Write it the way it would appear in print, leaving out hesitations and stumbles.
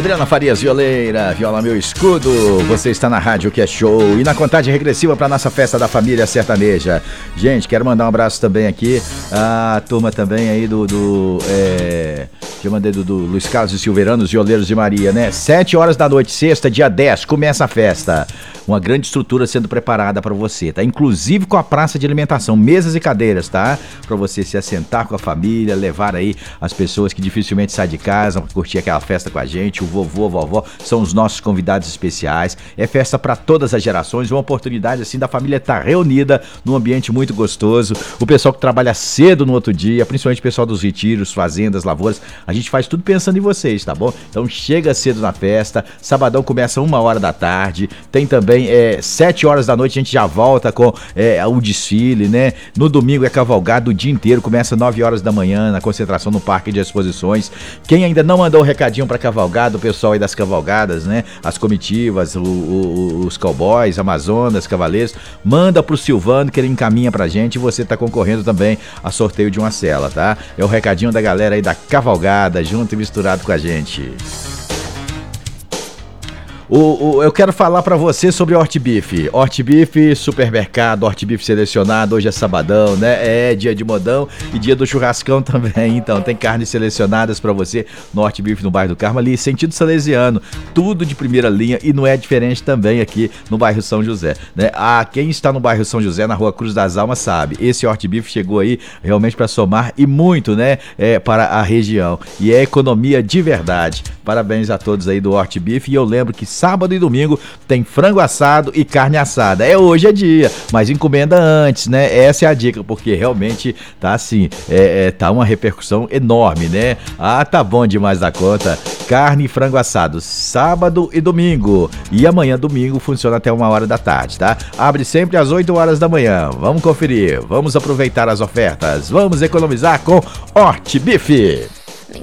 Adriana Farias, violeira, viola meu escudo. Você está na Rádio Que é Show e na contagem regressiva para nossa festa da família sertaneja. Gente, quero mandar um abraço também aqui a turma também aí eu mandei do Luiz Carlos e Silveiranos, violeiros de Maria, né? 7 horas da noite, sexta, dia 10, começa a festa. Uma grande estrutura sendo preparada para você, tá? Inclusive com a praça de alimentação, mesas e cadeiras, tá? Para você se assentar com a família, levar aí as pessoas que dificilmente saem de casa para curtir aquela festa com a gente. O vovô, a vovó são os nossos convidados especiais. É festa para todas as gerações, uma oportunidade assim da família estar reunida num ambiente muito gostoso. O pessoal que trabalha cedo no outro dia, principalmente o pessoal dos retiros, fazendas, lavouras, a gente faz tudo pensando em vocês, tá bom? Então chega cedo na festa. Sabadão começa 1h da tarde. Tem também 7 horas da noite a gente já volta com o desfile, né? No domingo é cavalgada o dia inteiro, começa 9 horas da manhã na concentração no Parque de Exposições. Quem ainda não mandou o recadinho pra cavalgada, o pessoal aí das cavalgadas, né? As comitivas, os cowboys, Amazonas, Cavaleiros, manda pro Silvano que ele encaminha pra gente e você tá concorrendo também a sorteio de uma cela, tá? É o recadinho da galera aí da cavalgada, junto e misturado com a gente. Eu quero falar pra você sobre Hortbeef. Hortbeef, supermercado, Hortbeef selecionado. Hoje é sabadão, né? É dia de modão e dia do churrascão também. Então, tem carnes selecionadas pra você no Hortbeef, no bairro do Carmo, ali, sentido salesiano. Tudo de primeira linha e não é diferente também aqui no bairro São José, né? Quem está no bairro São José, na rua Cruz das Almas, sabe. Esse Hortbeef chegou aí realmente pra somar e muito, né? Para a região. E é economia de verdade. Parabéns a todos aí do Hortbeef. E eu lembro que sábado e domingo tem frango assado e carne assada. Hoje é dia, mas encomenda antes, né? Essa é a dica, porque realmente tá assim, tá uma repercussão enorme, né? Tá bom demais da conta. Carne e frango assado, sábado e domingo. E amanhã, domingo, funciona até 1h da tarde, tá? Abre sempre às 8 horas da manhã. Vamos conferir, vamos aproveitar as ofertas, vamos economizar com Hortbeef.